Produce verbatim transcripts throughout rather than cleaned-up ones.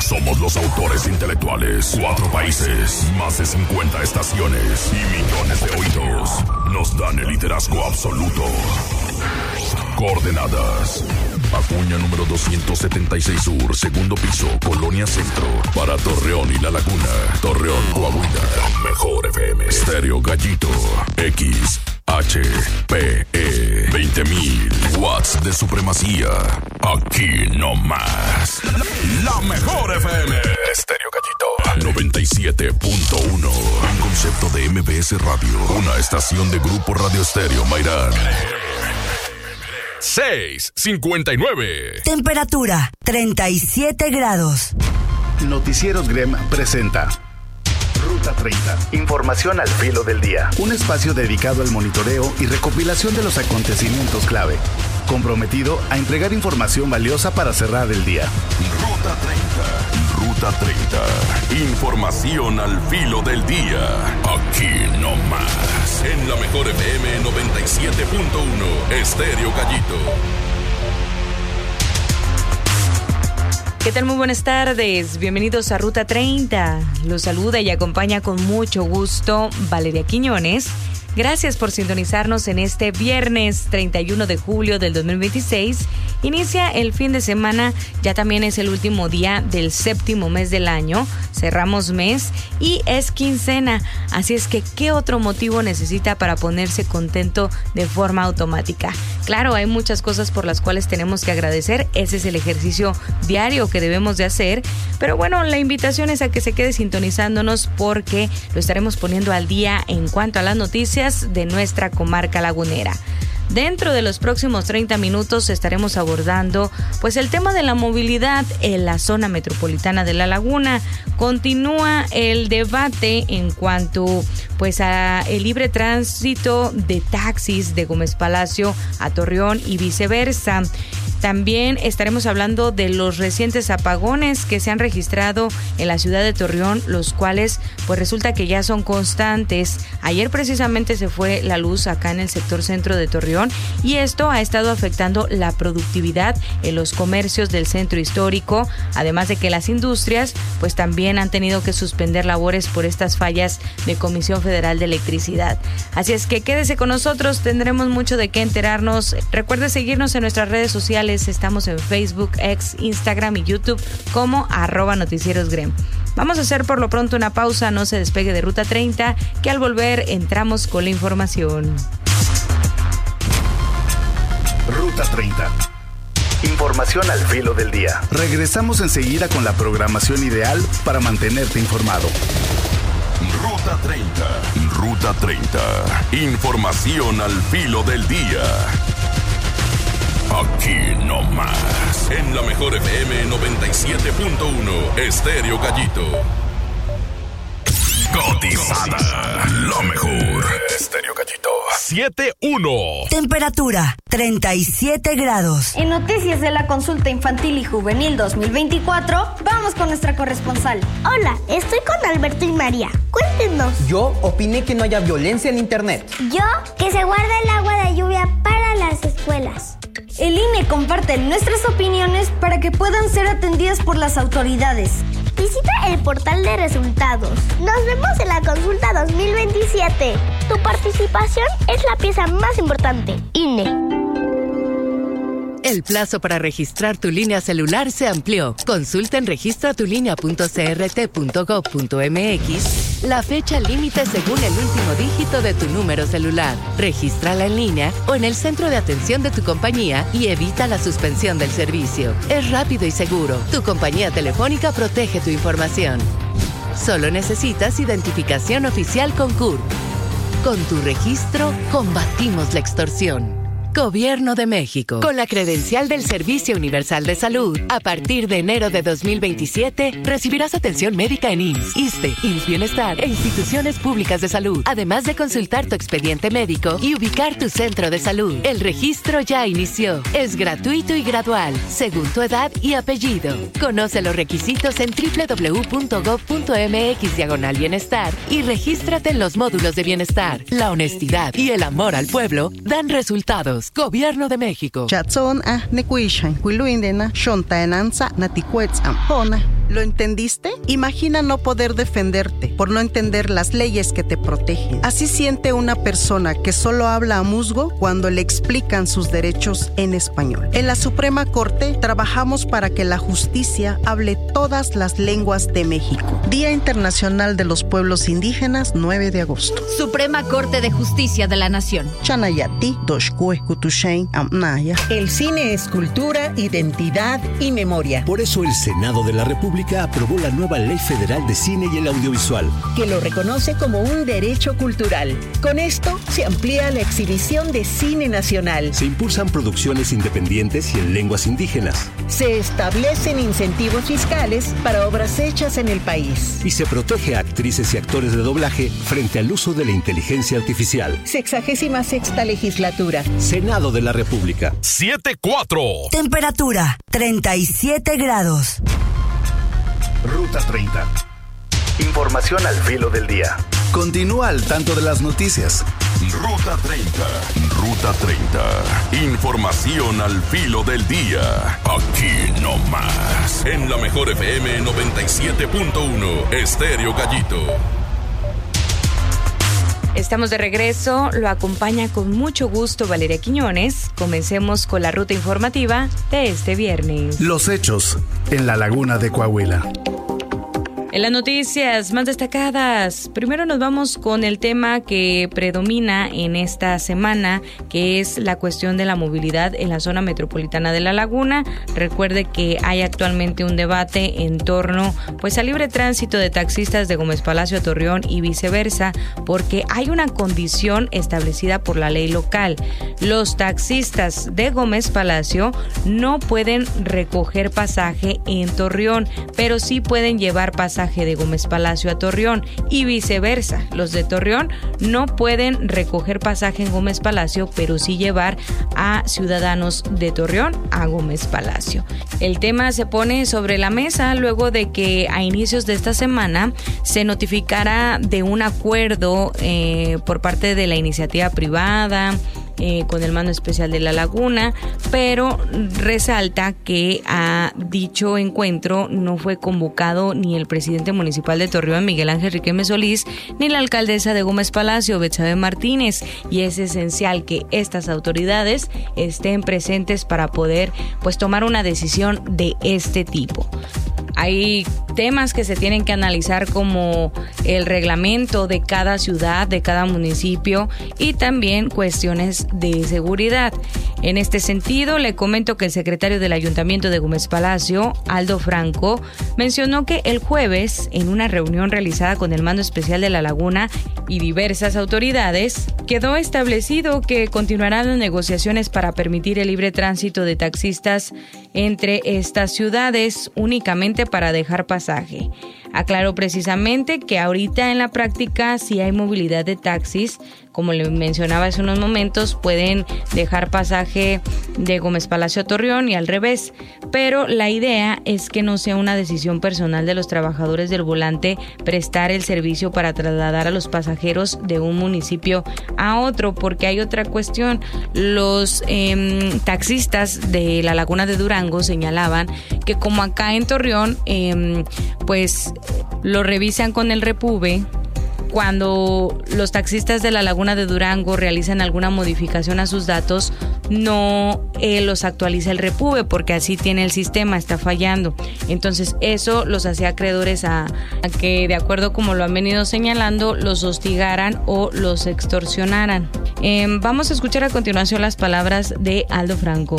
Somos los autores intelectuales. Cuatro países, más de cincuenta estaciones y millones de oídos. Nos dan el liderazgo absoluto. Coordenadas: Acuña número doscientos setenta y seis Sur, segundo piso, Colonia Centro. Para Torreón y La Laguna. Torreón, Coahuila. Mejor F M. Estéreo Gallito. X H P E. veinte mil watts de supremacía. Aquí no más. La Mejor F M. Estéreo Gallito. noventa y siete punto uno. Un concepto de M B S Radio. Una estación de Grupo Radio Estéreo Mairán. seis cincuenta y nueve. Temperatura treinta y siete grados. Noticieros Grem presenta Ruta treinta. Información al filo del día. Un espacio dedicado al monitoreo y recopilación de los acontecimientos clave. Comprometido a entregar información valiosa para cerrar el día. Ruta treinta. Ruta treinta. Información al filo del día. Aquí no más. En la Mejor F M noventa y siete punto uno. Estéreo Gallito. ¿Qué tal? Muy buenas tardes. Bienvenidos a Ruta treinta. Los saluda y acompaña con mucho gusto Valeria Quiñones. Gracias por sintonizarnos en este viernes treinta y uno de julio del dos mil veintiséis. Inicia el fin de semana, ya también es el último día del séptimo mes del año. Cerramos mes y es quincena. Así es que, ¿qué otro motivo necesita para ponerse contento de forma automática? Claro, hay muchas cosas por las cuales tenemos que agradecer. Ese es el ejercicio diario que debemos de hacer. Pero bueno, la invitación es a que se quede sintonizándonos porque lo estaremos poniendo al día en cuanto a las noticias de nuestra comarca lagunera. Dentro de los próximos treinta minutos estaremos abordando pues el tema de la movilidad en la zona metropolitana de La Laguna. Continúa el debate en cuanto pues a el libre tránsito de taxis de Gómez Palacio a Torreón y viceversa. También estaremos hablando de los recientes apagones que se han registrado en la ciudad de Torreón, los cuales pues resulta que ya son constantes. Ayer precisamente se fue la luz acá en el sector centro de Torreón y esto ha estado afectando la productividad en los comercios del centro histórico, además de que las industrias pues también han tenido que suspender labores por estas fallas de Comisión Federal de Electricidad. Así es que quédese con nosotros, tendremos mucho de qué enterarnos. Recuerde seguirnos en nuestras redes sociales. Estamos en Facebook, X, Instagram y YouTube como arroba noticierosgrem. Vamos a hacer por lo pronto una pausa, no se despegue de Ruta treinta, que al volver entramos con la información. Ruta treinta. Información al filo del día. Regresamos enseguida con la programación ideal para mantenerte informado. Ruta treinta. Ruta treinta. Información al filo del día. Aquí no más. En la Mejor F M noventa y siete punto uno. Estéreo Gallito. Cotizada. Lo mejor. Estéreo Gallito. siete uno. Temperatura treinta y siete grados. En noticias de la consulta infantil y juvenil dos mil veinticuatro, vamos con nuestra corresponsal. Hola, estoy con Alberto y María. Cuéntenos. Yo opiné que no haya violencia en internet. Yo, que se guarde el agua de lluvia para las escuelas. El I N E comparte nuestras opiniones para que puedan ser atendidas por las autoridades. Visita el portal de resultados. Nos vemos en la consulta dos mil veintisiete. Tu participación es la pieza más importante. I N E. El plazo para registrar tu línea celular se amplió. Consulta en registra tu línea punto c r t punto gov punto m x la fecha límite según el último dígito de tu número celular. Regístrala en línea o en el centro de atención de tu compañía y evita la suspensión del servicio. Es rápido y seguro. Tu compañía telefónica protege tu información. Solo necesitas identificación oficial con C U R P. Con tu registro, combatimos la extorsión. Gobierno de México. Con la credencial del Servicio Universal de Salud, a partir de enero de dos mil veintisiete, recibirás atención médica en I M S S, ISSSTE, I M S S Bienestar e instituciones públicas de salud, además de consultar tu expediente médico y ubicar tu centro de salud. El registro ya inició. Es gratuito y gradual, según tu edad y apellido. Conoce los requisitos en doble u doble u doble u punto gov punto m x diagonal bienestar y regístrate en los módulos de bienestar. La honestidad y el amor al pueblo dan resultados. Gobierno de México. Chatson a nekuishan, huiluindena, shontaenanza, naticuetz ampona. ¿Lo entendiste? Imagina no poder defenderte por no entender las leyes que te protegen. Así siente una persona que solo habla a musgo cuando le explican sus derechos en español. En la Suprema Corte trabajamos para que la justicia hable todas las lenguas de México. Día Internacional de los Pueblos Indígenas, nueve de agosto. Suprema Corte de Justicia de la Nación. Chanayati, Doshkue, Kutushain, Amnaya. El cine es cultura, identidad y memoria. Por eso el Senado de la República aprobó la nueva Ley Federal de Cine y el Audiovisual, que lo reconoce como un derecho cultural. Con esto se amplía la exhibición de cine nacional. Se impulsan producciones independientes y en lenguas indígenas. Se establecen incentivos fiscales para obras hechas en el país. Y se protege a actrices y actores de doblaje frente al uso de la inteligencia artificial. Sexagésima sexta legislatura. Senado de la República. siete cuatro. Temperatura treinta y siete grados. Ruta treinta. Información al filo del día. Continúa al tanto de las noticias. Ruta treinta. Ruta treinta. Información al filo del día. Aquí no más. En la mejor F M noventa y siete punto uno. Estéreo Gallito. Estamos de regreso, lo acompaña con mucho gusto Valeria Quiñones. Comencemos con la ruta informativa de este viernes. Los hechos en la Laguna de Coahuila. En las noticias más destacadas, primero nos vamos con el tema que predomina en esta semana, que es la cuestión de la movilidad en la zona metropolitana de La Laguna. Recuerde que hay actualmente un debate en torno pues al libre tránsito de taxistas de Gómez Palacio a Torreón y viceversa, porque hay una condición establecida por la ley local. Los taxistas de Gómez Palacio no pueden recoger pasaje en Torreón, pero sí pueden llevar pasaje de Gómez Palacio a Torreón y viceversa. Los de Torreón no pueden recoger pasaje en Gómez Palacio, pero sí llevar a ciudadanos de Torreón a Gómez Palacio. El tema se pone sobre la mesa luego de que a inicios de esta semana se notificara de un acuerdo eh, por parte de la iniciativa privada Eh, con el Mando Especial de La Laguna, pero resalta que a dicho encuentro no fue convocado ni el presidente municipal de Torreón, Miguel Ángel Riquelme Solís, ni la alcaldesa de Gómez Palacio, Betsabe Martínez, y es esencial que estas autoridades estén presentes para poder pues tomar una decisión de este tipo. Hay temas que se tienen que analizar como el reglamento de cada ciudad, de cada municipio y también cuestiones de seguridad. En este sentido, le comento que el secretario del Ayuntamiento de Gómez Palacio, Aldo Franco, mencionó que el jueves, en una reunión realizada con el Mando Especial de La Laguna y diversas autoridades, quedó establecido que continuarán las negociaciones para permitir el libre tránsito de taxistas entre estas ciudades únicamente para dejar pasaje. Aclaró precisamente que ahorita en la práctica sí hay movilidad de taxis, como le mencionaba hace unos momentos, pueden dejar pasaje de Gómez Palacio a Torreón y al revés, pero la idea es que no sea una decisión personal de los trabajadores del volante prestar el servicio para trasladar a los pasajeros de un municipio a otro, porque hay otra cuestión. Los eh, taxistas de la Laguna de Durango señalaban que como acá en Torreón, eh, pues lo revisan con el Repube. Cuando los taxistas de la Laguna de Durango realizan alguna modificación a sus datos, no eh, los actualiza el Repube, porque así tiene el sistema, está fallando. Entonces eso los hacía acreedores a, a que, de acuerdo como lo han venido señalando, los hostigaran o los extorsionaran. Eh, vamos a escuchar a continuación las palabras de Aldo Franco.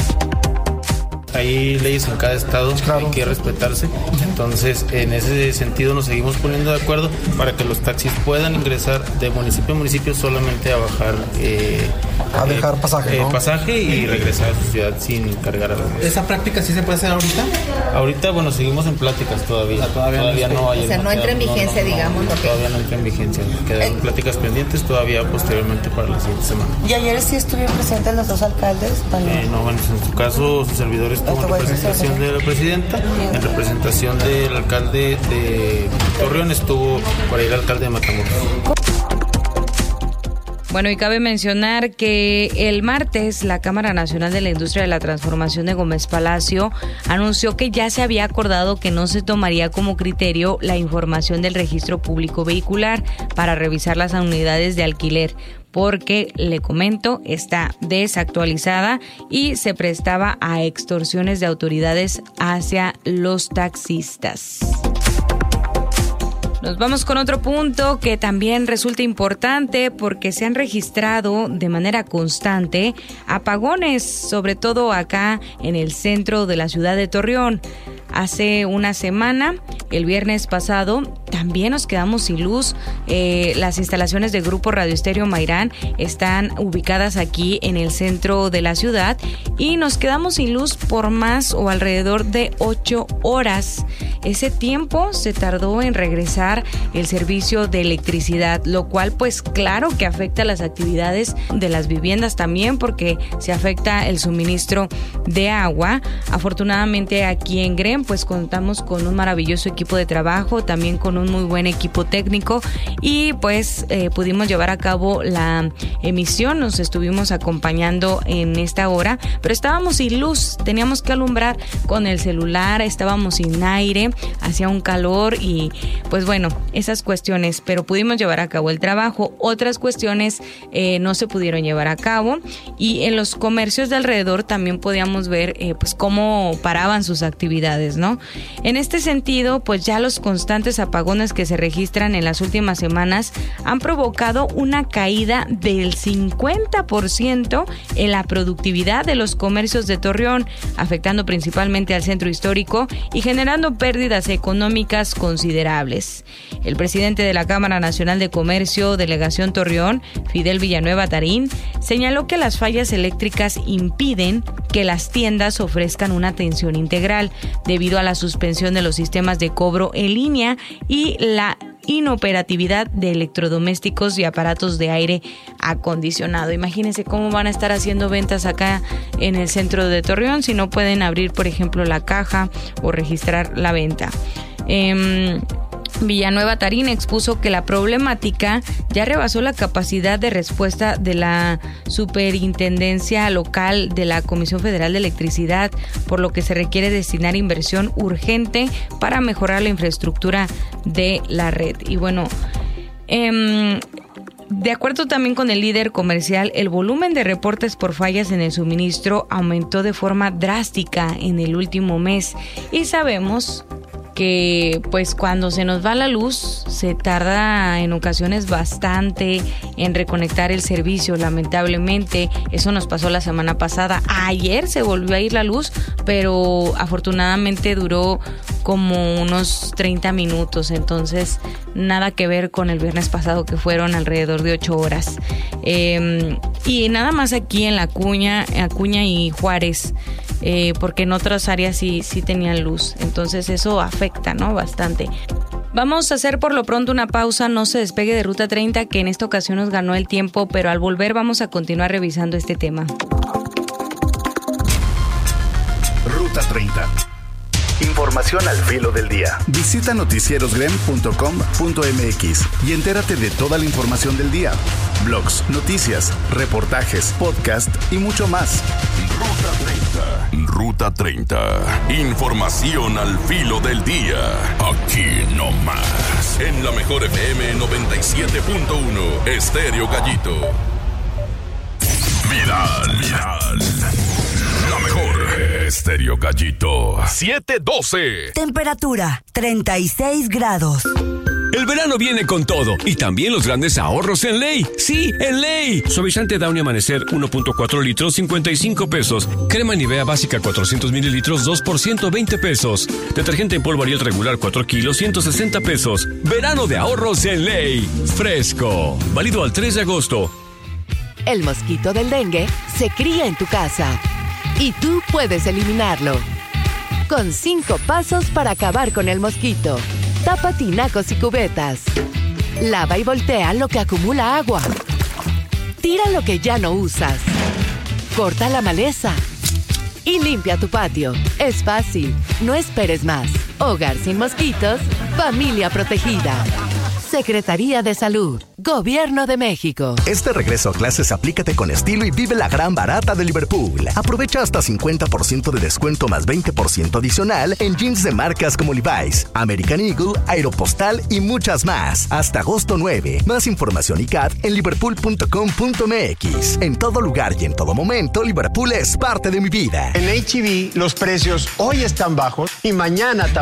Hay leyes en cada estado, claro, hay que respetarse. Entonces, en ese sentido nos seguimos poniendo de acuerdo para que los taxis puedan ingresar de municipio a municipio solamente a bajar eh, a dejar pasaje, eh, ¿no? pasaje y regresar a su ciudad sin cargar a la mesa. ¿Esa práctica sí se puede hacer ahorita? Ahorita, bueno, seguimos en pláticas todavía. Todavía, todavía no, no hay. O sea, no entra en vigencia, no, no, digamos. No, no, todavía no entra en vigencia. Quedan pláticas pendientes todavía posteriormente para la siguiente semana. ¿Y ayer sí estuvieron presentes los dos alcaldes? Eh, no, bueno, en su caso, su servidor estuvo en representación de la presidenta, en representación del alcalde de Torreón estuvo por ahí el alcalde de Matamoros. Bueno, y cabe mencionar que el martes la Cámara Nacional de la Industria de la Transformación de Gómez Palacio anunció que ya se había acordado que no se tomaría como criterio la información del registro público vehicular para revisar las unidades de alquiler, porque, le comento, está desactualizada y se prestaba a extorsiones de autoridades hacia los taxistas. Nos vamos con otro punto que también resulta importante porque se han registrado de manera constante apagones, sobre todo acá en el centro de la ciudad de Torreón. Hace una semana, el viernes pasado, también nos quedamos sin luz. Eh, las instalaciones de Grupo Radio Estéreo Mairán están ubicadas aquí en el centro de la ciudad y nos quedamos sin luz por más o alrededor de ocho horas. Ese tiempo se tardó en regresar el servicio de electricidad, lo cual pues claro que afecta las actividades de las viviendas también, porque se afecta el suministro de agua. Afortunadamente aquí en Grem pues contamos con un maravilloso equipo de trabajo, también con un muy buen equipo técnico y pues eh, pudimos llevar a cabo la emisión, nos estuvimos acompañando en esta hora, pero estábamos sin luz, teníamos que alumbrar con el celular, estábamos sin aire, hacía un calor y pues bueno, esas cuestiones, pero pudimos llevar a cabo el trabajo. Otras cuestiones eh, no se pudieron llevar a cabo y en los comercios de alrededor también podíamos ver eh, pues cómo paraban sus actividades, ¿no? En este sentido, pues ya los constantes apagones que se registran en las últimas semanas han provocado una caída del cincuenta por ciento en la productividad de los comercios de Torreón, afectando principalmente al centro histórico y generando pérdidas económicas considerables. El presidente de la Cámara Nacional de Comercio, Delegación Torreón, Fidel Villanueva Tarín, señaló que las fallas eléctricas impiden que las tiendas ofrezcan una atención integral debido a la suspensión de los sistemas de cobro en línea y la inoperatividad de electrodomésticos y aparatos de aire acondicionado. Imagínense cómo van a estar haciendo ventas acá en el centro de Torreón si no pueden abrir, por ejemplo, la caja o registrar la venta. Eh, Villanueva Tarín expuso que la problemática ya rebasó la capacidad de respuesta de la Superintendencia Local de la Comisión Federal de Electricidad, por lo que se requiere destinar inversión urgente para mejorar la infraestructura de la red. Y bueno, eh, de acuerdo también con el líder comercial, el volumen de reportes por fallas en el suministro aumentó de forma drástica en el último mes y sabemos que pues cuando se nos va la luz se tarda en ocasiones bastante en reconectar el servicio. Lamentablemente eso nos pasó la semana pasada. Ayer se volvió a ir la luz, pero afortunadamente duró como unos treinta minutos, entonces nada que ver con el viernes pasado que fueron alrededor de ocho horas. Eh, y nada más aquí en la Acuña, Acuña y Juárez, eh, porque en otras áreas sí, sí tenían luz, entonces eso afecta, ¿no? Bastante. Vamos a hacer por lo pronto una pausa, no se despegue de Ruta treinta, que en esta ocasión nos ganó el tiempo, pero al volver vamos a continuar revisando este tema. Ruta treinta. Información al filo del día. Visita noticieros grem punto com punto m x y entérate de toda la información del día. Blogs, noticias, reportajes, podcast y mucho más. Ruta treinta. Ruta treinta. Información al filo del día. Aquí no más. En la mejor F M noventa y siete punto uno. Estéreo Gallito. Viral. Viral. La mejor. Estéreo Gallito. siete doce. Temperatura treinta y seis grados. El verano viene con todo y también los grandes ahorros en Ley. Sí, en Ley. Suavizante Downy Amanecer uno punto cuatro litros, cincuenta y cinco pesos. Crema Nivea básica cuatrocientos mililitros, dos por ciento veinte pesos. Detergente en polvo Ariel regular cuatro kilos, ciento sesenta pesos. Verano de ahorros en Ley. Fresco. Válido al tres de agosto. El mosquito del dengue se cría en tu casa y tú puedes eliminarlo. Con cinco pasos para acabar con el mosquito. Tapa tinacos y cubetas. Lava y voltea lo que acumula agua. Tira lo que ya no usas. Corta la maleza. Y limpia tu patio. Es fácil. No esperes más. Hogar sin mosquitos. Familia protegida. Secretaría de Salud. Gobierno de México. Este regreso a clases aplícate con estilo y vive la gran barata de Liverpool. Aprovecha hasta cincuenta por ciento de descuento más veinte por ciento adicional en jeans de marcas como Levi's, American Eagle, Aeropostal y muchas más. Hasta agosto nueve. Más información y C A D en liverpool punto com punto m x. En todo lugar y en todo momento, Liverpool es parte de mi vida. En H E B los precios hoy están bajos y mañana también.